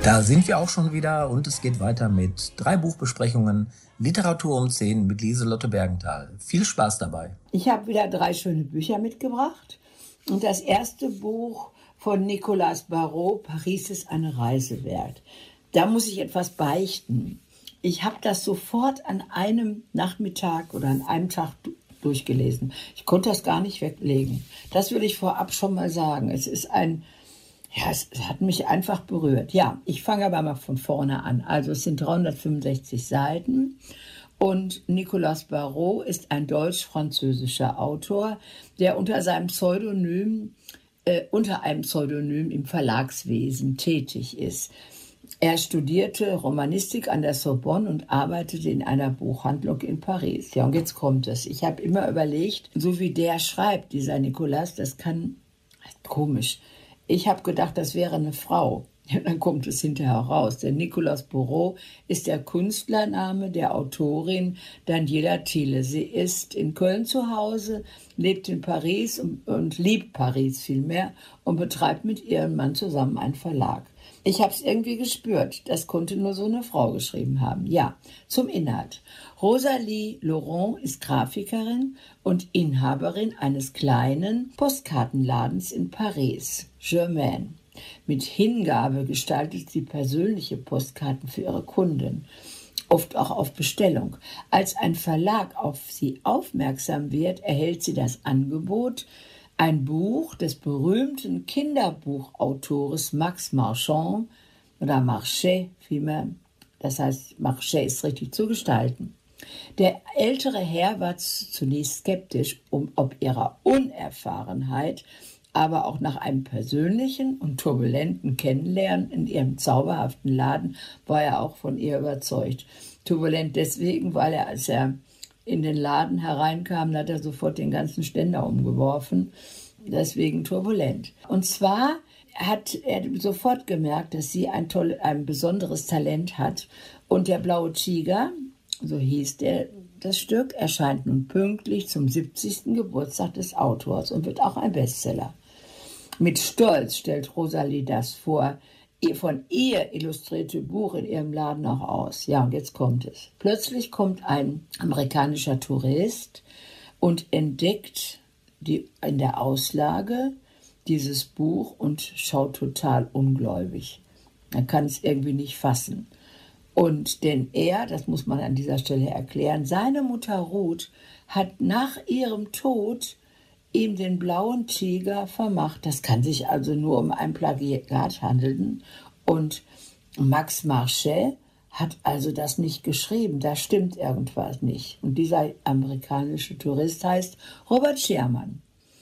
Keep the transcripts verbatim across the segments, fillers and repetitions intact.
Da sind wir auch schon wieder und es geht weiter mit drei Buchbesprechungen Literatur um zehn mit Lieselotte Bergenthal. Viel Spaß dabei. Ich habe wieder drei schöne Bücher mitgebracht. Und das erste Buch von Nicolas Barrot, Paris ist eine Reise wert. Da muss ich etwas beichten. Ich habe das sofort an einem Nachmittag oder an einem Tag durchgelesen. Ich konnte das gar nicht weglegen. Das will ich vorab schon mal sagen. Es ist ein, ja, es hat mich einfach berührt. Ja, ich fange aber mal von vorne an. Also es sind dreihundertfünfundsechzig Seiten. Und Nicolas Barrot ist ein deutsch-französischer Autor, der unter seinem Pseudonym, äh, unter einem Pseudonym im Verlagswesen tätig ist. Er studierte Romanistik an der Sorbonne und arbeitete in einer Buchhandlung in Paris. Ja, und jetzt kommt es. Ich habe immer überlegt, so wie der schreibt, dieser Nicolas, das kann, komisch. Ich habe gedacht, das wäre eine Frau. Ja, dann kommt es hinterher raus. Der Nicolas Barrot ist der Künstlername der Autorin Daniela Thiele. Sie ist in Köln zu Hause, lebt in Paris und, und liebt Paris vielmehr und betreibt mit ihrem Mann zusammen einen Verlag. Ich habe es irgendwie gespürt. Das konnte nur so eine Frau geschrieben haben. Ja, zum Inhalt. Rosalie Laurent ist Grafikerin und Inhaberin eines kleinen Postkartenladens in Paris, Germaine. Mit Hingabe gestaltet sie persönliche Postkarten für ihre Kunden, oft auch auf Bestellung. Als ein Verlag auf sie aufmerksam wird, erhält sie das Angebot, ein Buch des berühmten Kinderbuchautors Max Marchand oder Marchais vielmehr, das heißt Marchais ist richtig, zu gestalten. Der ältere Herr war zunächst skeptisch, um ob ihrer Unerfahrenheit, aber auch nach einem persönlichen und turbulenten Kennenlernen in ihrem zauberhaften Laden war er auch von ihr überzeugt. Turbulent deswegen, weil er, als er in den Laden hereinkam, hat er sofort den ganzen Ständer umgeworfen. Deswegen turbulent. Und zwar hat er sofort gemerkt, dass sie ein, toll, ein besonderes Talent hat. Und der Blaue Tiger, so hieß der, das Stück, erscheint nun pünktlich zum siebzigsten Geburtstag des Autors und wird auch ein Bestseller. Mit Stolz stellt Rosalie das vor, ihr von ihr illustrierte Buch in ihrem Laden auch aus. Ja, und jetzt kommt es. Plötzlich kommt ein amerikanischer Tourist und entdeckt die, in der Auslage dieses Buch und schaut total ungläubig. Er kann es irgendwie nicht fassen. Und denn er, das muss man an dieser Stelle erklären, seine Mutter Ruth hat nach ihrem Tod ihm den Blauen Tiger vermacht. Das kann sich also nur um ein Plagiat handeln. Und Max Marchais hat also das nicht geschrieben. Da stimmt irgendwas nicht. Und dieser amerikanische Tourist heißt Robert Sherman.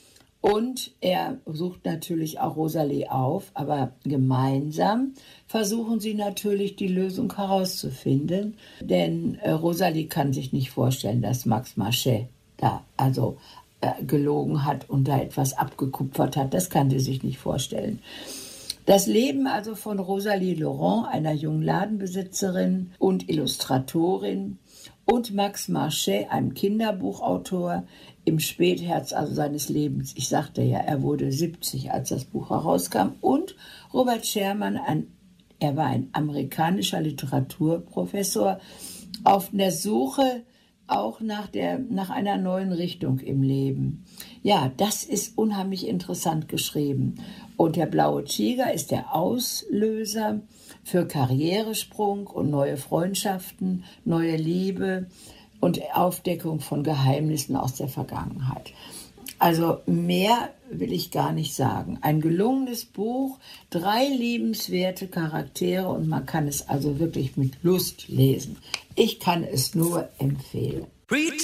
Und er sucht natürlich auch Rosalie auf, aber gemeinsam versuchen sie natürlich die Lösung herauszufinden. Denn äh, Rosalie kann sich nicht vorstellen, dass Max Marchais da also äh, gelogen hat und da etwas abgekupfert hat. Das kann sie sich nicht vorstellen. Das Leben also von Rosalie Laurent, einer jungen Ladenbesitzerin und Illustratorin, und Max Marchais, einem Kinderbuchautor, im Spätherbst also seines Lebens. Ich sagte ja, er wurde siebzig, als das Buch herauskam. Und Robert Sherman, ein, er war ein amerikanischer Literaturprofessor, auf der Suche auch nach, der, nach einer neuen Richtung im Leben. Ja, das ist unheimlich interessant geschrieben. Und der Blaue Tiger ist der Auslöser für Karrieresprung und neue Freundschaften, neue Liebe und Aufdeckung von Geheimnissen aus der Vergangenheit. Also mehr will ich gar nicht sagen. Ein gelungenes Buch, drei liebenswerte Charaktere und man kann es also wirklich mit Lust lesen. Ich kann es nur empfehlen.